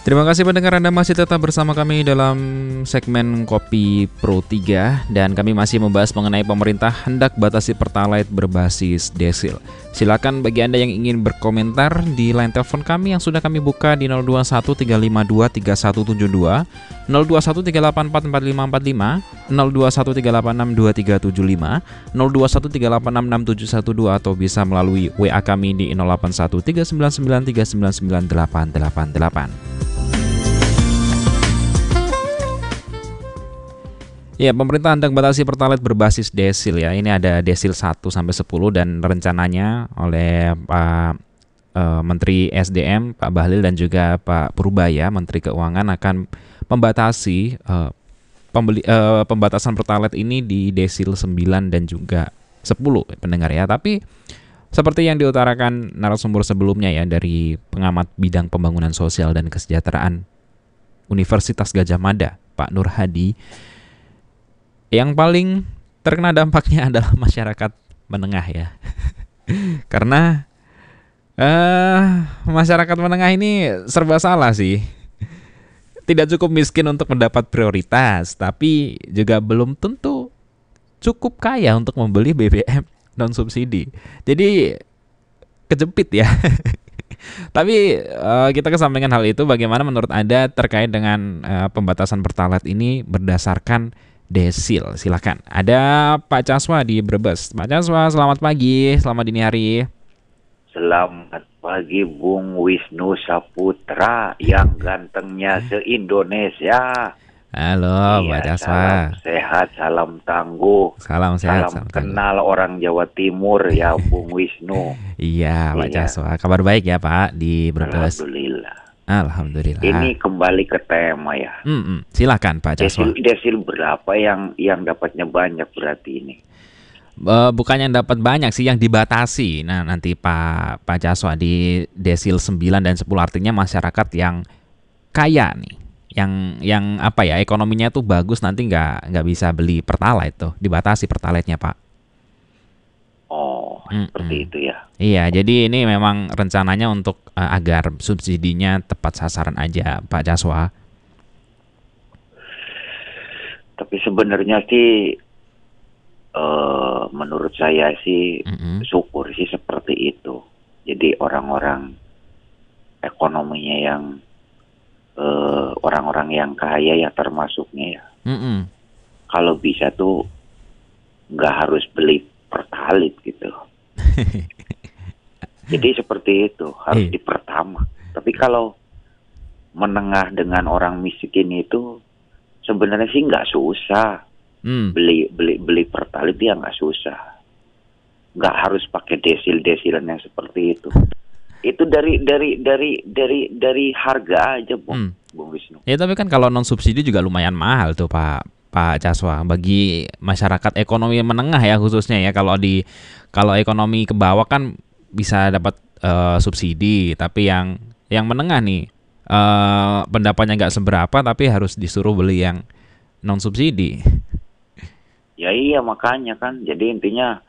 Terima kasih pendengar, Anda masih tetap bersama kami dalam segmen Kopi Pro 3 dan kami masih membahas mengenai pemerintah hendak batasi Pertalite berbasis desil. Silakan bagi Anda yang ingin berkomentar di line telepon kami yang sudah kami buka di 021 352 3172, 021 384 4545, 021 386 2375, 021 386 6712 atau bisa melalui WA kami di 081 399 399 888. Ya, pemerintah hendak batasi Pertalite berbasis desil ya. Ini ada desil 1 sampai 10 dan rencananya oleh Pak Menteri SDM Pak Bahlil dan juga Pak Purbaya Menteri Keuangan akan membatasi pembatasan Pertalite ini di desil 9 dan juga 10 pendengar ya. Tapi seperti yang diutarakan narasumber sebelumnya ya dari pengamat bidang pembangunan sosial dan kesejahteraan Universitas Gadjah Mada, Pak Nur Hadi, yang paling terkena dampaknya adalah masyarakat menengah ya. Karena masyarakat menengah ini serba salah sih. Tidak cukup miskin untuk mendapat prioritas, tapi juga belum tentu cukup kaya untuk membeli BBM non subsidi. Jadi kejepit ya. Tapi kita kesampingkan hal itu, bagaimana menurut Anda terkait dengan pembatasan Pertalite ini berdasarkan desil? Silakan. Ada Pak Caswa di Brebes. Pak Caswa, selamat pagi, selamat dini hari. Selamat pagi Bung Wisnu Saputra yang gantengnya se-Indonesia. Halo Pak Caswa. Salam sehat, salam tangguh. Salam sehat, salam kenal orang Jawa Timur ya Bung Wisnu. Iya Pak Caswa. Kabar baik ya Pak di Brebes? Alhamdulillah. Ini kembali ke tema ya. Silakan Pak Caswa. Desil berapa yang dapatnya banyak berarti ini? Bukannya yang dapat banyak sih, yang dibatasi. Nah nanti Pak Caswa di desil 9 dan 10 artinya masyarakat yang kaya nih, yang apa ya, ekonominya tuh bagus, nanti nggak bisa beli Pertalite tuh, dibatasi Pertalite-nya Pak. Oh, seperti itu ya. Iya, jadi ini memang rencananya untuk agar subsidinya tepat sasaran aja, Pak Caswa. Tapi sebenarnya sih, menurut saya sih, syukur sih seperti itu. Jadi orang-orang ekonominya yang orang-orang yang kaya ya termasuknya ya. Kalau bisa tuh nggak harus beli Pertalite gitu. Jadi seperti itu, harus dipertama. Tapi kalau menengah dengan orang miskin itu sebenarnya sih nggak susah. Beli Pertalite ya nggak susah. Nggak harus pakai desil-desilan yang seperti itu. Itu dari harga aja, Bung Wisnu. Ya tapi kan kalau non subsidi juga lumayan mahal tuh Pak Caswa, bagi masyarakat ekonomi menengah ya khususnya ya. Kalau ekonomi ke bawah kan bisa dapat subsidi, tapi yang menengah nih pendapatnya nggak seberapa tapi harus disuruh beli yang non subsidi. Ya iya, makanya kan. Jadi intinya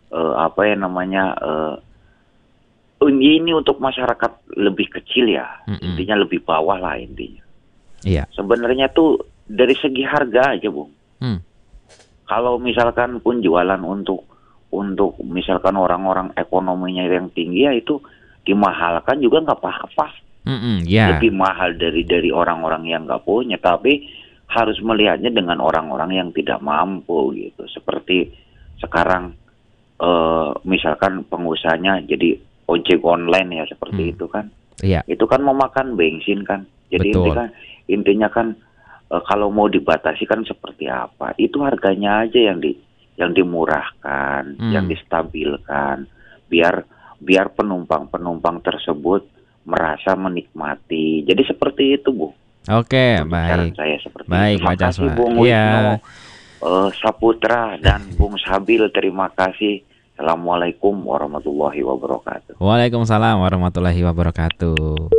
ini untuk masyarakat lebih kecil ya. Intinya lebih bawah lah intinya. Iya. Sebenarnya tuh dari segi harga aja, Bung. Kalau misalkan pun jualan untuk misalkan orang-orang ekonominya yang tinggi ya itu dimahalkan juga nggak apa-apa. Lebih mahal dari orang-orang yang nggak punya, tapi harus melihatnya dengan orang-orang yang tidak mampu gitu. Seperti sekarang misalkan pengusahanya jadi ojek online ya, seperti itu kan. Iya. Itu kan memakan bensin kan. Jadi intinya kan kalau mau dibatasi kan seperti apa? Itu harganya aja yang dimurahkan, yang distabilkan, biar penumpang tersebut merasa menikmati. Jadi seperti itu, Bu. Oke, baik. Saya seperti baik, itu. Terima kasih, Bung Wisnu Saputra dan Bung Sabil. Terima kasih. Assalamualaikum warahmatullahi wabarakatuh. Waalaikumsalam warahmatullahi wabarakatuh.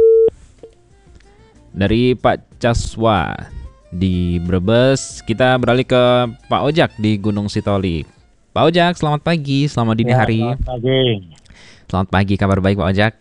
Dari Pak Caswa di Brebes, kita beralih ke Pak Ojak di Gunung Sitoli. Pak Ojak, selamat pagi, selamat dini hari. Selamat pagi. Selamat pagi, kabar baik Pak Ojak?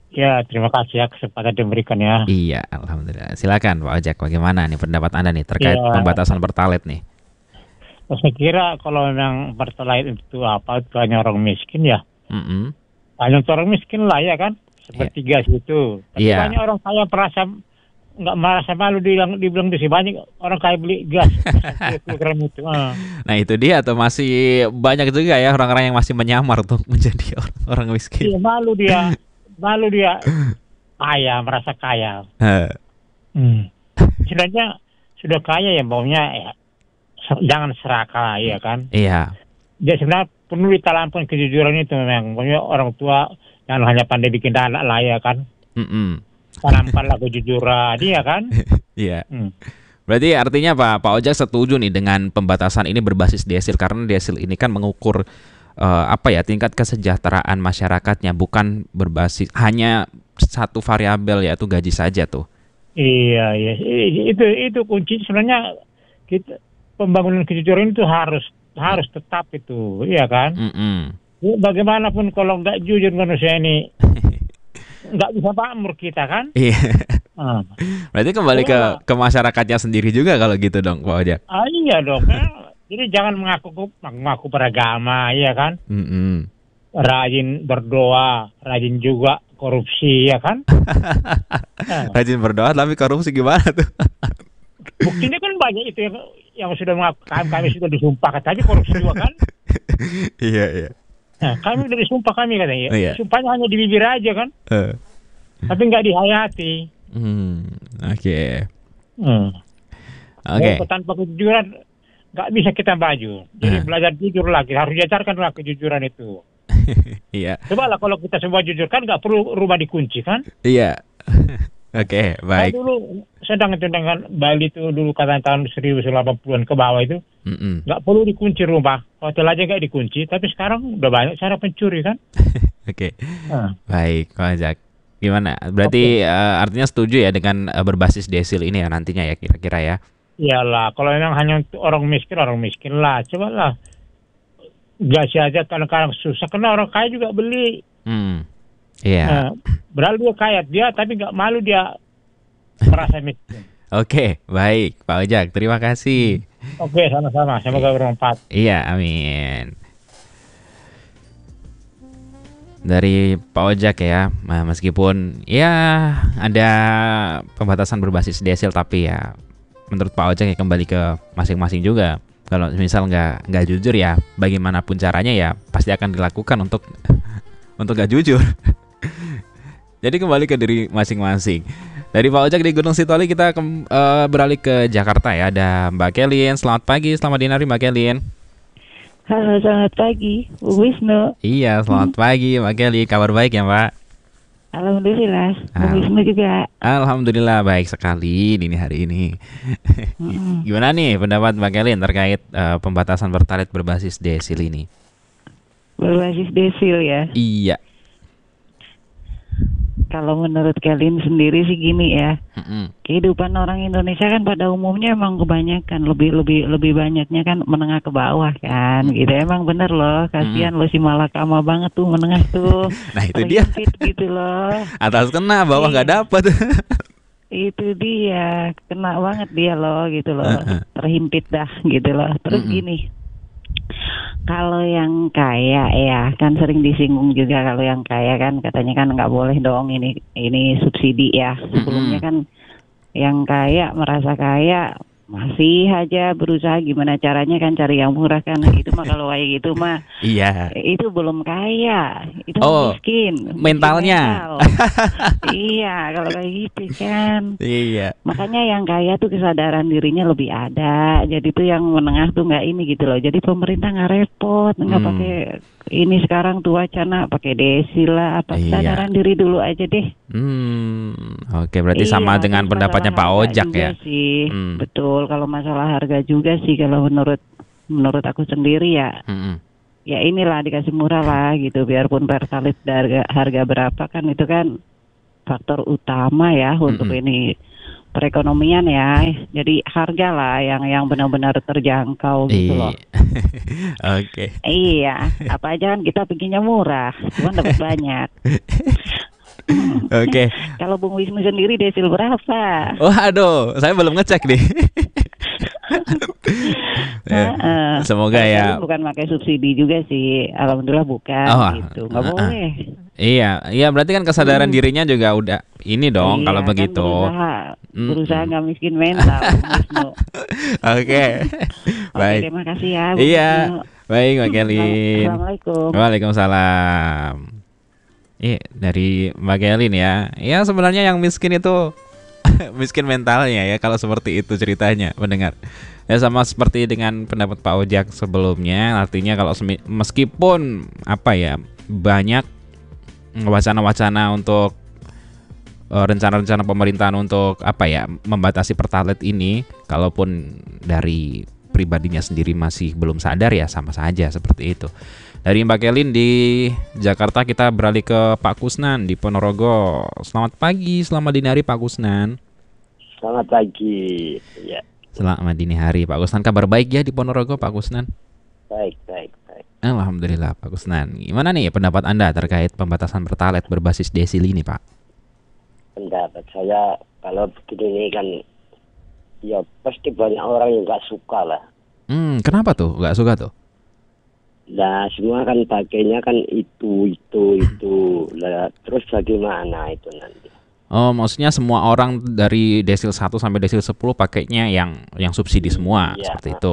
Ya, terima kasih ya kesempatan diberikan ya. Iya, alhamdulillah. Silakan Pak Ojek, bagaimana nih pendapat Anda nih terkait Ya, pembatasan Pertalite nih? saya kira kalau memang Pertalite itu apa, itu hanya orang miskin ya. Mm-mm. Hanya untuk orang miskin lah ya kan, Iya. sepertiga situ. Tapi Iya. banyak orang kaya nggak merasa malu dibilang di sini banyak orang kaya beli gas 10 kilogram itu. Nah itu dia tuh, masih banyak juga ya orang-orang yang masih menyamar tuh menjadi orang miskin. Iya, malu dia kaya, merasa kaya. Heh. Sebenarnya sudah kaya ya maunya ya, jangan serakah ya kan. Iya. Dia sebenarnya perlu ditanamkan kejujuran itu memang. Pokoknya orang tua jangan hanya pandai bikin anak lah ya kan. Mm-mm. Tanamkanlah kejujuran, iya kan? Iya. Berarti artinya Pak Ojek setuju nih dengan pembatasan ini berbasis desil, karena desil ini kan mengukur tingkat kesejahteraan masyarakatnya, bukan berbasis hanya satu variabel yaitu gaji saja tuh. Iya. Itu kunci sebenarnya. Pembangunan kejujuran itu harus tetap itu, iya kan? Bagaimanapun kalau nggak jujur manusia ini nggak bisa makmur kita kan? Iya. Berarti kembali ke masyarakatnya sendiri juga kalau gitu dong Pak Ojek. Iya dong. Jadi jangan mengaku beragama, ya kan? Rajin berdoa, rajin juga korupsi, ya kan? Rajin berdoa tapi korupsi gimana tuh? Buktinya kan banyak itu yang sudah mengaku, kami sudah disumpah, tapi korupsi juga kan? Iya. Nah, kami sudah disumpah katanya. Iya. Sumpahnya hanya di bibir aja kan? Tapi nggak dihayati. Oke. Tanpa kejujuran nggak bisa kita maju. Jadi belajar jujur lagi, harus diajarkanlah kejujuran itu. Iya. Coba lah kalau kita semua jujur kan nggak perlu rumah dikunci kan? Iya. Oke, baik. Saya dulu sedang dengan Bali itu dulu tahun 1980-an ke bawah itu nggak perlu dikunci rumah, hotel aja nggak dikunci. Tapi sekarang udah banyak cara pencuri kan? Oke. Baik, Pak Ojek. Gimana? Berarti artinya setuju ya dengan berbasis desil ini ya nantinya ya kira-kira ya? Iyalah, kalau memang hanya untuk orang miskin lah. Coba lah, gas aja kadang-kadang susah, karena orang kaya juga beli. Iya. Berarti dia kaya, tapi nggak malu dia merasa miskin. Oke, baik Pak Ojek, terima kasih. Oke, sama-sama. Semoga bermanfaat. Iya, amin. Dari Pak Ojek ya, meskipun ya ada pembatasan berbasis desil, tapi ya menurut Pak Ojek ya kembali ke masing-masing juga. Kalau misal nggak jujur ya, bagaimanapun caranya ya pasti akan dilakukan untuk nggak jujur. Jadi kembali ke diri masing-masing. Dari Pak Ojek di Gunung Sitoli kita beralih ke Jakarta ya. Ada Mbak Kelin. Selamat pagi, selamat dinari Mbak Kelin. Halo, selamat pagi, Bu Wisnu. Iya, selamat pagi Mbak Kelin. Kabar baik ya Mbak? Alhamdulillah, Bu Wisnu juga. Alhamdulillah baik sekali dini hari ini. Gimana nih pendapat Mbak Kelin terkait pembatasan Pertalite berbasis desil ini? Berbasis desil ya? Iya. Kalau menurut kalian sendiri sih gini ya, kehidupan orang Indonesia kan pada umumnya emang kebanyakan lebih banyaknya kan menengah ke bawah kan, gitu. Emang bener loh, kasihan lo si malakama banget tuh menengah tuh. Nah itu dia. Gitu loh. Atas kena, bawah nggak dapet. Itu dia, kena banget dia loh, gitu loh, terhimpit dah, gitu loh. Terus gini. Kalau yang kaya ya kan sering disinggung juga, kalau yang kaya kan katanya kan nggak boleh dong ini subsidi ya. Sebelumnya kan yang kaya merasa kaya masih aja berusaha gimana caranya kan cari yang murah kan. Itu mah kalau kayak gitu mah iya. Itu belum kaya, itu miskin. Mentalnya. Iya, kalau kayak gitu kan. Iya. Makanya yang kaya tuh kesadaran dirinya lebih ada. Jadi tuh yang menengah tuh nggak ini gitu loh. Jadi pemerintah nggak repot, nggak pakai ini sekarang tuh wacana pakai desil lah, kesadaran diri dulu aja deh. Oke, berarti sama dengan pendapatnya Pak Ojek ya. Sih. Betul, kalau masalah harga juga sih kalau menurut aku sendiri ya. Ya inilah dikasih murah lah gitu, biarpun Pertalite harga berapa kan itu kan faktor utama ya untuk ini perekonomian ya. Jadi harga lah yang benar-benar terjangkau gitu loh. Oke. Iya, apa aja kan kita bikinnya murah, cuma dapat banyak. Oke. Kalau Bung Wisnu sendiri desil berapa? Waduh, saya belum ngecek nih. Ya, semoga ya. Bukan pakai subsidi juga sih, alhamdulillah bukan gitu, nggak boleh. Iya, berarti kan kesadaran dirinya juga udah ini dong kalau kan begitu. Berusaha nggak miskin mental. Oke, baik. Terima kasih ya. Iya, baik Mbak Kelin. Assalamualaikum. Waalaikumsalam. Dari Mbak Kelin ya. Ya sebenarnya yang miskin itu miskin mentalnya ya kalau seperti itu ceritanya pendengar. Ya sama seperti dengan pendapat Pak Ojak sebelumnya, artinya kalau meskipun apa ya banyak wacana-wacana untuk rencana-rencana pemerintahan untuk apa ya membatasi pertalite ini, kalaupun dari pribadinya sendiri masih belum sadar ya sama saja seperti itu. Dari Mbak Kelin di Jakarta kita beralih ke Pak Kusnan di Ponorogo. Selamat pagi, selamat dini hari Pak Kusnan. Selamat pagi. Ya. Selamat dini hari Pak Kusnan. Kabar baik ya di Ponorogo Pak Kusnan? Baik. Alhamdulillah Pak Kusnan. Gimana nih pendapat Anda terkait pembatasan pertalite berbasis desil ini Pak? Pendapat saya kalau begini kan ya pasti banyak orang yang nggak suka lah. Kenapa tuh nggak suka tuh? Nah semua kan pakainya kan itu lah, terus bagaimana itu nanti? Oh maksudnya semua orang dari desil 1 sampai desil 10 pakainya yang subsidi semua seperti itu.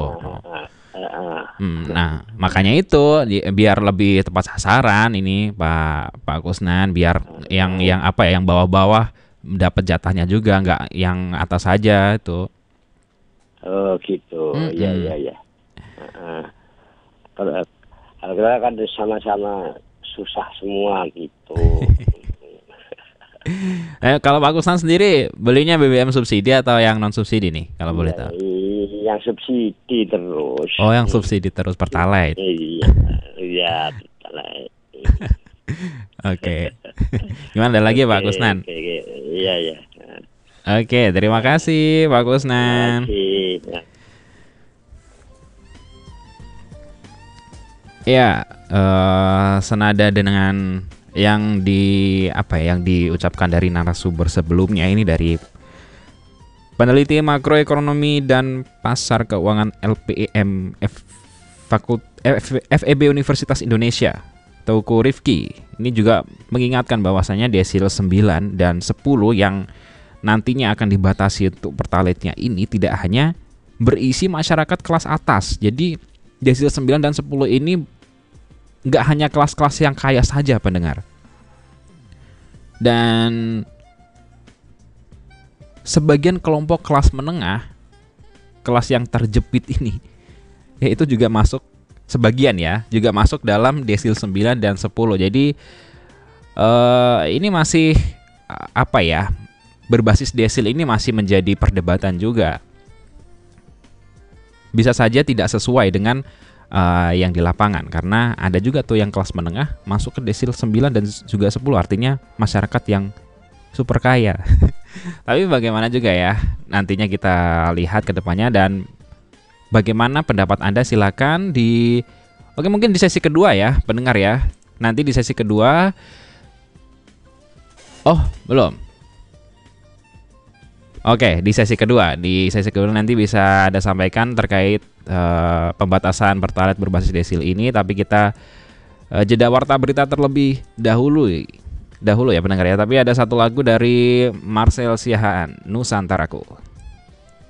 Nah makanya itu biar lebih tepat sasaran ini Pak Kusnan, biar yang apa ya yang bawah-bawah dapat jatahnya juga, nggak yang atas saja itu. Oh gitu. Ya. Kalau kita kan sama-sama susah semua gitu. Kalau Pak Kusnan sendiri belinya BBM subsidi atau yang non subsidi nih kalau boleh tahu? Yang subsidi terus. Oh yang subsidi terus Pertalite. Iya Pertalite. Oke. Gimana ada lagi Pak Kusnan? Iya. Oke, terima kasih Pak Kusnan. Terima kasih. Ya, senada dengan yang diucapkan dari narasumber sebelumnya ini dari peneliti makroekonomi dan pasar keuangan LPEM FEB Universitas Indonesia, Teuku Rifki. Ini juga mengingatkan bahwasanya desil 9 dan 10 yang nantinya akan dibatasi untuk pertalite-nya ini tidak hanya berisi masyarakat kelas atas. Jadi desil 9 dan 10 ini nggak hanya kelas-kelas yang kaya saja pendengar. Dan sebagian kelompok kelas menengah, kelas yang terjepit ini, ya itu juga masuk, sebagian ya, juga masuk dalam desil 9 dan 10. Jadi ini masih apa ya, berbasis desil ini masih menjadi perdebatan juga. Bisa saja tidak sesuai dengan yang di lapangan, karena ada juga tuh yang kelas menengah masuk ke desil 9 dan juga 10, artinya masyarakat yang super kaya. Tapi bagaimana juga ya, nantinya kita lihat ke depannya. Dan bagaimana pendapat Anda silakan mungkin di sesi kedua ya pendengar ya. Nanti di sesi kedua belum. Oke, di sesi kedua nanti bisa Anda sampaikan terkait pembatasan pertalite berbasis desil ini, tapi kita jeda warta berita terlebih dahulu ya pendengar ya. Tapi ada satu lagu dari Marcel Siahaan, Nusantaraku.